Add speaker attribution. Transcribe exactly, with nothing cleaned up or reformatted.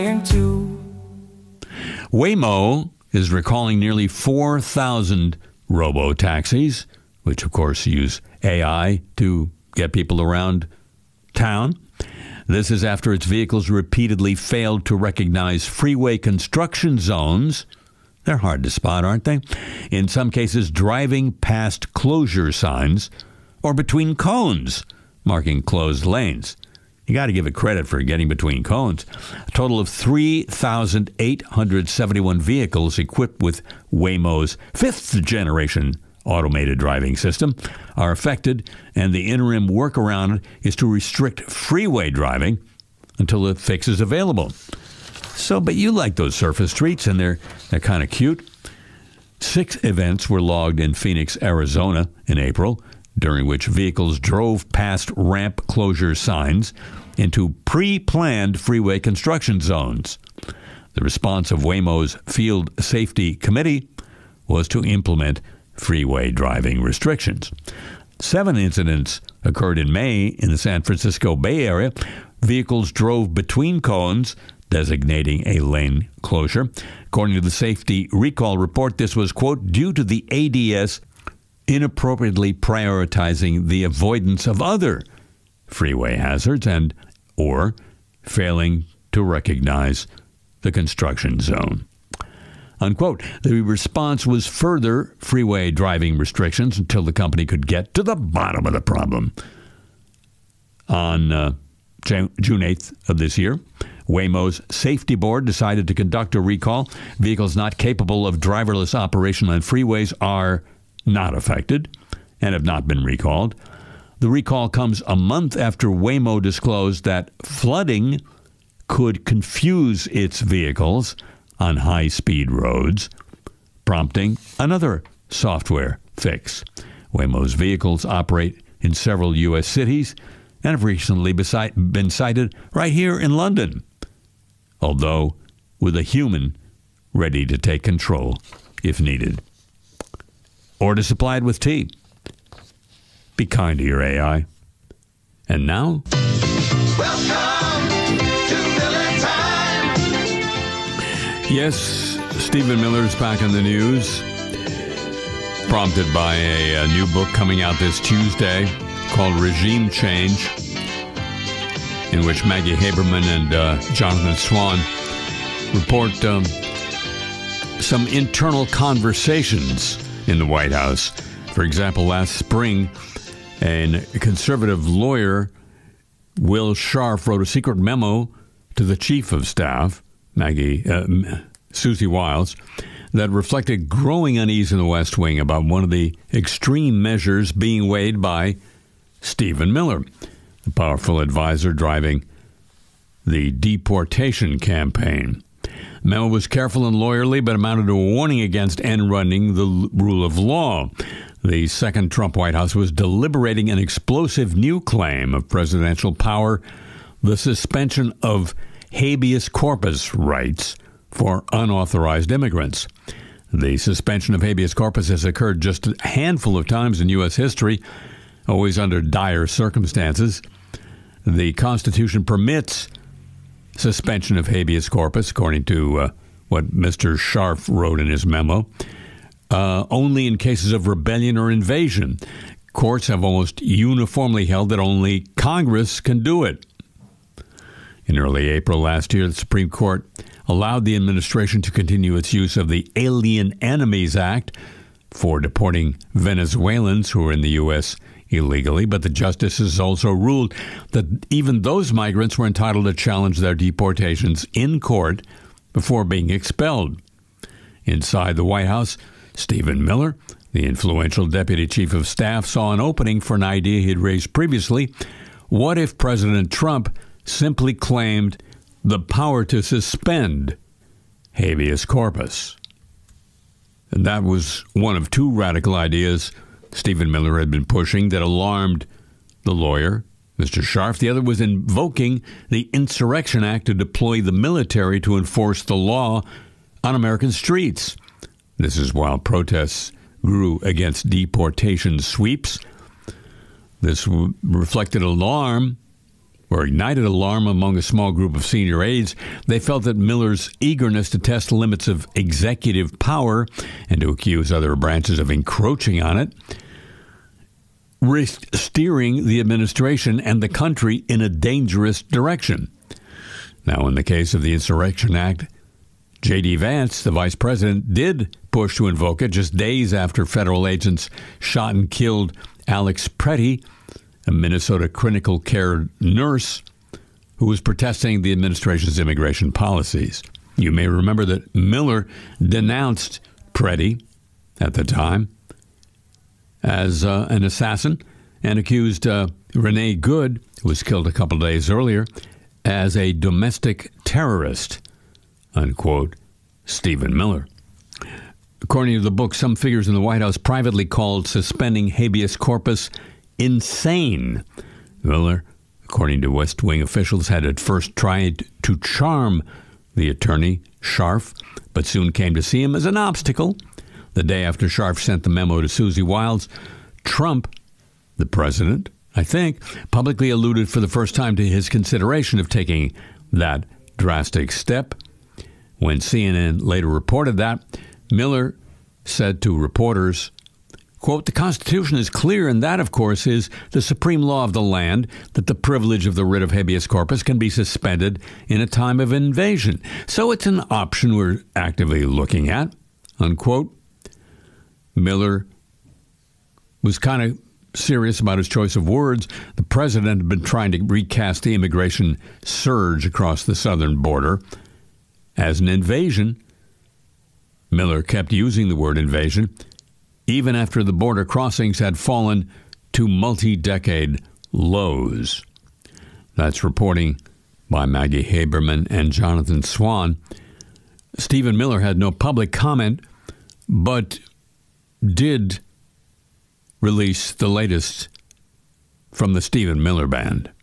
Speaker 1: Waymo is recalling nearly four thousand robo-taxis, which of course use A I to get people around town. This is after its vehicles repeatedly failed to recognize freeway construction zones. They're hard to spot, aren't they? In some cases, driving past closure signs or between cones marking closed lanes. You got to give it credit for getting between cones. A total of three thousand eight hundred seventy-one vehicles equipped with Waymo's fifth-generation automated driving system are affected, and the interim workaround is to restrict freeway driving until the fix is available. So, but you like those surface streets, and they're they're kind of cute. Six events were logged in Phoenix, Arizona in April, during which vehicles drove past ramp closure signs into pre-planned freeway construction zones. The response of Waymo's Field Safety Committee was to implement freeway driving restrictions. Seven incidents occurred in May in the San Francisco Bay Area. Vehicles drove between cones, designating a lane closure. According to the Safety Recall Report, this was, quote, due to the A D S inappropriately prioritizing the avoidance of other freeway hazards and or failing to recognize the construction zone. Unquote. The response was further freeway driving restrictions until the company could get to the bottom of the problem. On uh, June eighth of this year, Waymo's safety board decided to conduct a recall. Vehicles not capable of driverless operation on freeways are not affected and have not been recalled. The recall comes a month after Waymo disclosed that flooding could confuse its vehicles on high-speed roads, prompting another software fix. Waymo's vehicles operate in several U S cities and have recently been sighted right here in London, although with a human ready to take control if needed. Or to supply it with tea. Be kind to your A I. And now,
Speaker 2: welcome to Miller Time.
Speaker 1: Yes, Stephen Miller's back in the news, prompted by a, a new book coming out this Tuesday called Regime Change, in which Maggie Haberman and uh, Jonathan Swan report um, some internal conversations in the White House. For example, last spring, a conservative lawyer, Will Scharf, wrote a secret memo to the chief of staff, Maggie, uh, Susie Wiles, that reflected growing unease in the West Wing about one of the extreme measures being weighed by Stephen Miller, the powerful advisor driving the deportation campaign. The memo was careful and lawyerly, but amounted to a warning against end-running the rule of law. The second Trump White House was deliberating an explosive new claim of presidential power, the suspension of habeas corpus rights for unauthorized immigrants. The suspension of habeas corpus has occurred just a handful of times in U S history, always under dire circumstances. The Constitution permits suspension of habeas corpus, according to uh, what Mister Scharf wrote in his memo, uh, only in cases of rebellion or invasion. Courts have almost uniformly held that only Congress can do it. In early April last year, the Supreme Court allowed the administration to continue its use of the Alien Enemies Act for deporting Venezuelans who are in the U S illegally, but the justices also ruled that even those migrants were entitled to challenge their deportations in court before being expelled. Inside the White House, Stephen Miller, the influential deputy chief of staff, saw an opening for an idea he had raised previously. What if President Trump simply claimed the power to suspend habeas corpus? And that was one of two radical ideas Stephen Miller had been pushing that alarmed the lawyer, Mister Scharf. The other was invoking the Insurrection Act to deploy the military to enforce the law on American streets. This is while protests grew against deportation sweeps. This reflected alarm were ignited alarm among a small group of senior aides. They felt that Miller's eagerness to test the limits of executive power and to accuse other branches of encroaching on it risked steering the administration and the country in a dangerous direction. Now, in the case of the Insurrection Act, J D. Vance, the vice president, did push to invoke it just days after federal agents shot and killed Alex Pretty, a Minnesota critical care nurse who was protesting the administration's immigration policies. You may remember that Miller denounced Pretty at the time as uh, an assassin and accused uh, Renee Good, who was killed a couple of days earlier, as a domestic terrorist, unquote, Stephen Miller. According to the book, some figures in the White House privately called suspending habeas corpus insane. Miller, according to West Wing officials, had at first tried to charm the attorney, Scharf, but soon came to see him as an obstacle. The day after Scharf sent the memo to Susie Wiles, Trump, the president, I think, publicly alluded for the first time to his consideration of taking that drastic step. When C N N later reported that, Miller said to reporters, quote, "The Constitution is clear, and that, of course, is the supreme law of the land, that the privilege of the writ of habeas corpus can be suspended in a time of invasion. So it's an option we're actively looking at," unquote. Miller was kind of serious about his choice of words. The president had been trying to recast the immigration surge across the southern border as an invasion. Miller kept using the word invasion even after the border crossings had fallen to multi-decade lows. That's reporting by Maggie Haberman and Jonathan Swan. Stephen Miller had no public comment, but did release the latest from the Stephen Miller Band.